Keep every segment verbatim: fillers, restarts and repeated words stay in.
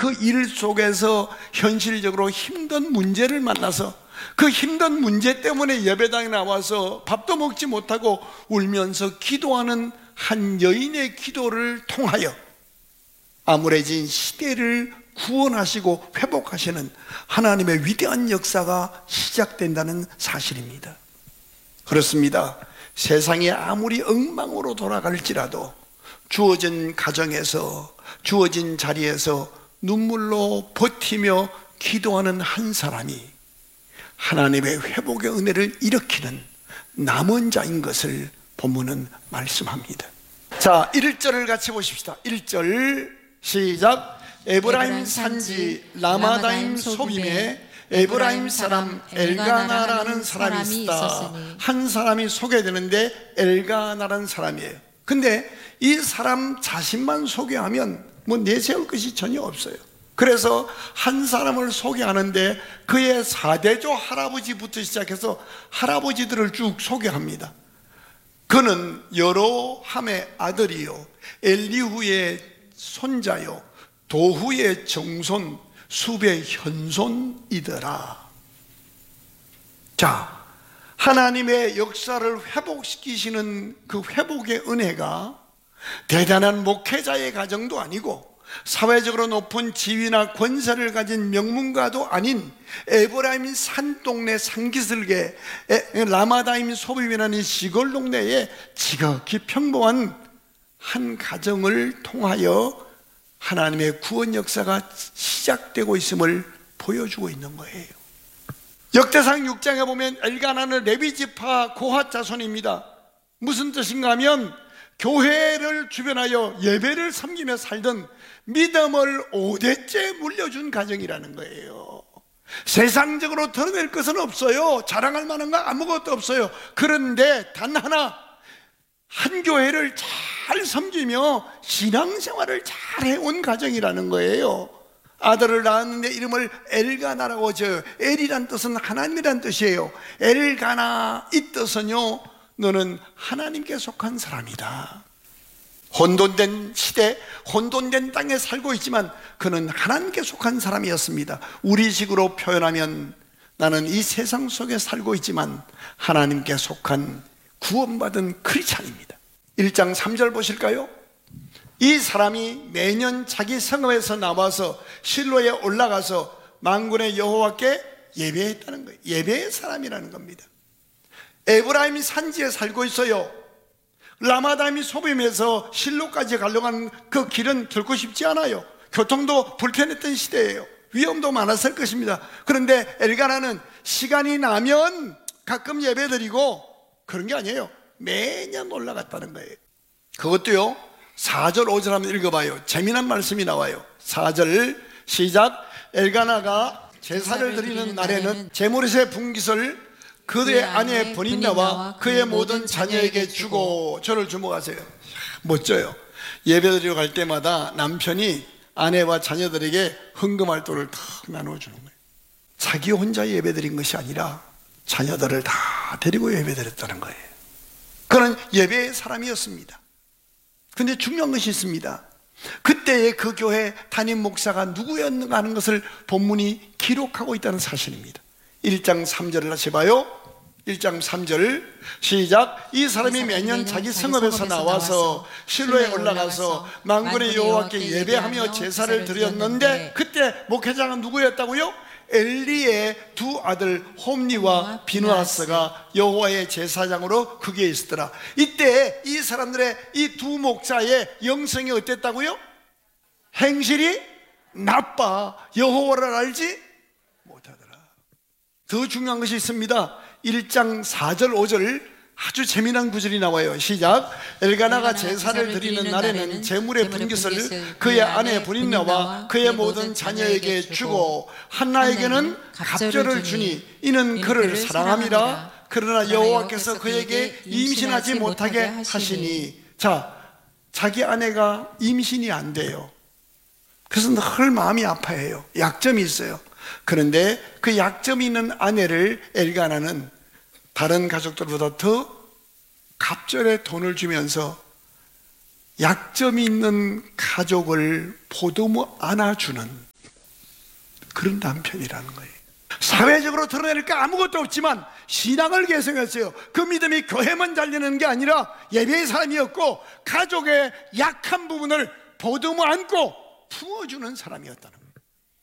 그 일 속에서 현실적으로 힘든 문제를 만나서 그 힘든 문제 때문에 예배당에 나와서 밥도 먹지 못하고 울면서 기도하는 한 여인의 기도를 통하여 암울해진 시대를 구원하시고 회복하시는 하나님의 위대한 역사가 시작된다는 사실입니다. 그렇습니다. 세상이 아무리 엉망으로 돌아갈지라도 주어진 가정에서, 주어진 자리에서 눈물로 버티며 기도하는 한 사람이 하나님의 회복의 은혜를 일으키는 남은 자인 것을 본문은 말씀합니다. 자, 일 절을 같이 보십시다. 일 절 시작. 에브라임 산지 라마다임 소빔에 에브라임 사람 엘가나라는 사람이 있다. 한 사람이 소개되는데 엘가나라는 사람이에요. 근데 이 사람 자신만 소개하면 뭐 내세울 것이 전혀 없어요. 그래서 한 사람을 소개하는데 그의 사대조 할아버지부터 시작해서 할아버지들을 쭉 소개합니다. 그는 여로함의 아들이요 엘리후의 손자요 도후의 정손 숲의 현손이더라. 자, 하나님의 역사를 회복시키시는 그 회복의 은혜가 대단한 목회자의 가정도 아니고 사회적으로 높은 지위나 권세를 가진 명문가도 아닌 에브라임 산동네 상기슬계 라마다임 소빔이라는 시골 동네에 지극히 평범한 한 가정을 통하여 하나님의 구원 역사가 시작되고 있음을 보여주고 있는 거예요. 역대상 육 장에 보면 엘가나는 레위지파 고핫 자손입니다. 무슨 뜻인가 하면 교회를 주변하여 예배를 섬기며 살던 믿음을 오 대째 물려준 가정이라는 거예요. 세상적으로 드러낼 것은 없어요. 자랑할 만한 거 아무것도 없어요. 그런데 단 하나, 한 교회를 잘 섬기며 신앙생활을 잘 해온 가정이라는 거예요. 아들을 낳았는데 이름을 엘가나라고 지어요. 엘이란 뜻은 하나님이란 뜻이에요. 엘가나 이 뜻은요, 너는 하나님께 속한 사람이다. 혼돈된 시대, 혼돈된 땅에 살고 있지만 그는 하나님께 속한 사람이었습니다. 우리식으로 표현하면 나는 이 세상 속에 살고 있지만 하나님께 속한 구원받은 크리스찬입니다. 일 장 삼 절 보실까요? 이 사람이 매년 자기 성읍에서 나와서 실로에 올라가서 만군의 여호와께 예배했다는 거예요. 예배의 사람이라는 겁니다. 에브라임이 산지에 살고 있어요. 라마다임이 소빔에서 실로까지 가려고 하는 그 길은 결코 쉽지 않아요. 교통도 불편했던 시대예요. 위험도 많았을 것입니다. 그런데 엘가나는 시간이 나면 가끔 예배드리고 그런 게 아니에요. 매년 올라갔다는 거예요. 그것도요, 사 절 오 절 한번 읽어봐요. 재미난 말씀이 나와요. 사 절 시작. 엘가나가 제사를 드리는 날에는 제물에서 분깃을 그의 아내 브닌나와 그의 모든 자녀에게 주고. 저를 주목하세요. 멋져요. 예배드리러 갈 때마다 남편이 아내와 자녀들에게 헌금활동을 탁 나눠주는 거예요. 자기 혼자 예배드린 것이 아니라 자녀들을 다 데리고 예배드렸다는 거예요. 그는 예배의 사람이었습니다. 근데 중요한 것이 있습니다. 그때의 그 교회 담임 목사가 누구였는가 하는 것을 본문이 기록하고 있다는 사실입니다. 일 장 삼 절을 다시 봐요. 일 장 삼 절 시작. 이 사람이 매년 자기 성읍에서 나와서 실로에 올라가서 만군의 여호와께 예배하며 제사를 드렸는데, 그때 목회자가 누구였다고요? 엘리의 두 아들 홈니와 비누아스가 여호와의 제사장으로 거기에 있었더라. 이때 이 사람들의 이 두 목사의 영성이 어땠다고요? 행실이 나빠 여호와를 알지 못하더라. 더 중요한 것이 있습니다. 일 장 사 절 오 절 아주 재미난 구절이 나와요. 시작. 엘가나가 제사를 드리는 날에는 제물의 분깃을 그의 아내 브닌나와 그의 모든 자녀에게 주고 한나에게는 갑절을 주니 이는 그를 사랑함이라. 그러나 여호와께서 그에게 임신하지 못하게 하시니. 자, 자기 아내가 임신이 안 돼요. 그래서 늘 마음이 아파해요. 약점이 있어요. 그런데 그 약점이 있는 아내를 엘가나는 다른 가족들보다 더 갑절의 돈을 주면서 약점이 있는 가족을 보듬어 안아주는 그런 남편이라는 거예요. 사회적으로 드러낼까 아무것도 없지만 신앙을 개성했어요. 그 믿음이 교회만 달리는 게 아니라 예배의 사람이었고 가족의 약한 부분을 보듬어 안고 품어주는 사람이었다는 거예요.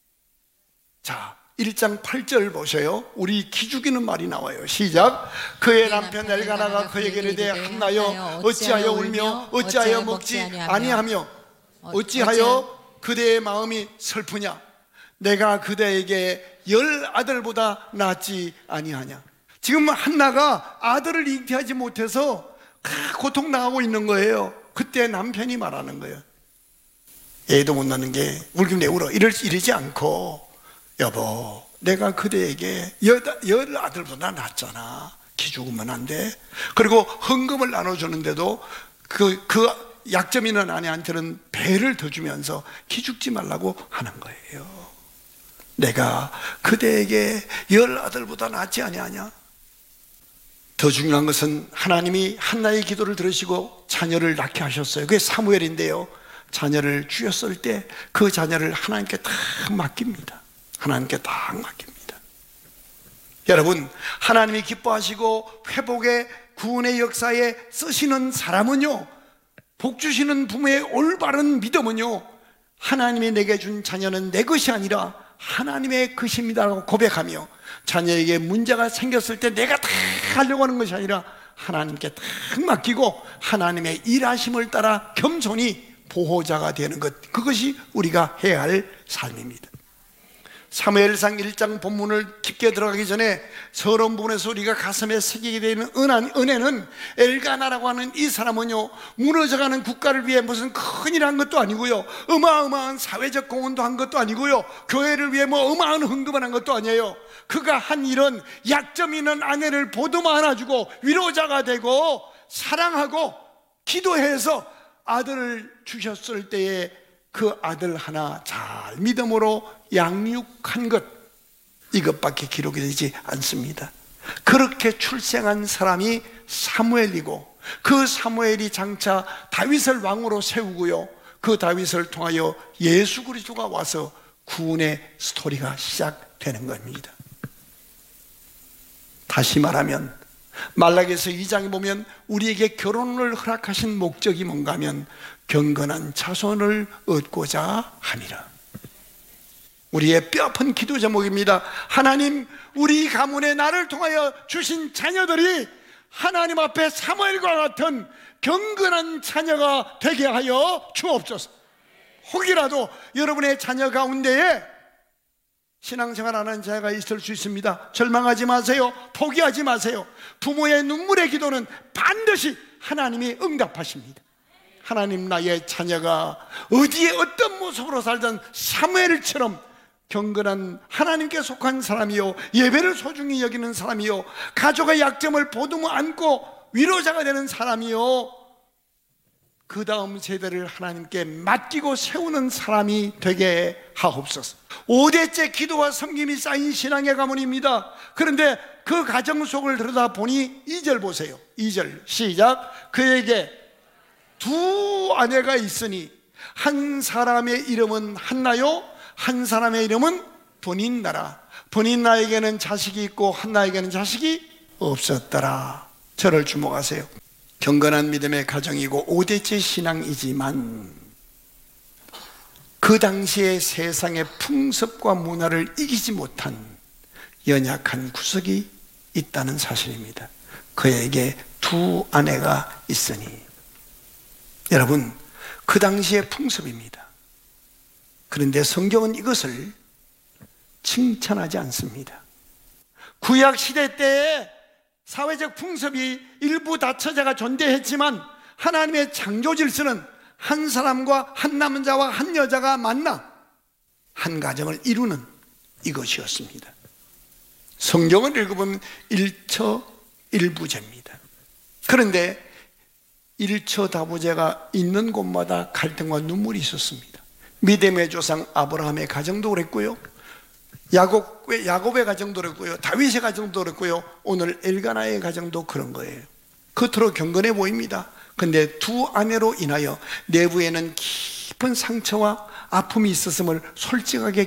자, 일 장 팔 절 보세요. 우리 기죽이는 말이 나와요. 시작. 그의 남편 엘가나가 그에게 이르되 한나여 어찌하여 울며 어찌하여 먹지 아니하며 어찌하여 그대의 마음이 슬프냐. 내가 그대에게 열 아들보다 낫지 아니하냐. 지금 한나가 아들을 잉태하지 못해서 고통 당하고 있는 거예요. 그때 남편이 말하는 거예요. 애도 못 낳는 게 울긴 내 울어 이럴, 이러지 않고 여보 내가 그대에게 열, 열 아들보다 낫잖아. 기죽으면 안 돼. 그리고 헌금을 나눠주는데도 그, 그 약점 있는 아내한테는 배를 더 주면서 기죽지 말라고 하는 거예요. 내가 그대에게 열 아들보다 낫지 아니하냐. 더 중요한 것은 하나님이 한나의 기도를 들으시고 자녀를 낳게 하셨어요. 그게 사무엘인데요, 자녀를 주셨을 때 그 자녀를 하나님께 다 맡깁니다. 하나님께 다 맡깁니다. 여러분, 하나님이 기뻐하시고 회복의 구원의 역사에 쓰시는 사람은요, 복 주시는 부모의 올바른 믿음은요, 하나님이 내게 준 자녀는 내 것이 아니라 하나님의 것입니다라고 고백하며, 자녀에게 문제가 생겼을 때 내가 다 하려고 하는 것이 아니라 하나님께 다 맡기고 하나님의 일하심을 따라 겸손히 보호자가 되는 것, 그것이 우리가 해야 할 삶입니다. 사무엘상 일 장 본문을 깊게 들어가기 전에 서론 부분에서 우리가 가슴에 새기게 되는 은혜는, 엘가나라고 하는 이 사람은요, 무너져가는 국가를 위해 무슨 큰일 한 것도 아니고요, 어마어마한 사회적 공헌도 한 것도 아니고요, 교회를 위해 뭐 어마어마한 헌금을 한 것도 아니에요. 그가 한 일은 약점 있는 아내를 보듬어 안아주고 위로자가 되고 사랑하고 기도해서 아들을 주셨을 때에 그 아들 하나 잘 믿음으로 양육한 것, 이것밖에 기록이 되지 않습니다. 그렇게 출생한 사람이 사무엘이고, 그 사무엘이 장차 다윗을 왕으로 세우고요, 그 다윗을 통하여 예수 그리스도가 와서 구원의 스토리가 시작되는 겁니다. 다시 말하면 말라기서 이 장에 보면 우리에게 결혼을 허락하신 목적이 뭔가 하면 경건한 자손을 얻고자 함이라. 우리의 뼈아픈 기도 제목입니다. 하나님, 우리 가문에 나를 통하여 주신 자녀들이 하나님 앞에 사무엘과 같은 경건한 자녀가 되게 하여 주옵소서. 혹이라도 여러분의 자녀 가운데에 신앙생활하는 자가 있을 수 있습니다. 절망하지 마세요. 포기하지 마세요. 부모의 눈물의 기도는 반드시 하나님이 응답하십니다. 하나님, 나의 자녀가 어디에 어떤 모습으로 살던 사무엘처럼 경건한 하나님께 속한 사람이요, 예배를 소중히 여기는 사람이요, 가족의 약점을 보듬어 안고 위로자가 되는 사람이요, 그 다음 세대를 하나님께 맡기고 세우는 사람이 되게 하옵소서. 오 대째 기도와 섬김이 쌓인 신앙의 가문입니다. 그런데 그 가정 속을 들여다보니 이 절 보세요. 이 절 시작. 그에게 두 아내가 있으니 한 사람의 이름은 한나요, 한 사람의 이름은 브닌나라. 브닌나에게는 자식이 있고 한나에게는 자식이 없었더라. 저를 주목하세요. 경건한 믿음의 가정이고 오 대째 신앙이지만 그 당시의 세상의 풍습과 문화를 이기지 못한 연약한 구석이 있다는 사실입니다. 그에게 두 아내가 있으니, 여러분, 그 당시의 풍습입니다. 그런데 성경은 이것을 칭찬하지 않습니다. 구약 시대 때에 사회적 풍습이 일부 다처제가 존재했지만 하나님의 창조 질서는 한 사람과 한 남자와 한 여자가 만나 한 가정을 이루는 이것이었습니다. 성경을 읽어보면 일처일부제입니다. 그런데 일처다부제가 있는 곳마다 갈등과 눈물이 있었습니다. 믿음의 조상 아브라함의 가정도 그랬고요, 야곱의, 야곱의 가정도 그랬고요, 다윗의 가정도 그랬고요, 오늘 엘가나의 가정도 그런 거예요. 겉으로 경건해 보입니다. 근데 두 아내로 인하여 내부에는 깊은 상처와 아픔이 있었음을 솔직하게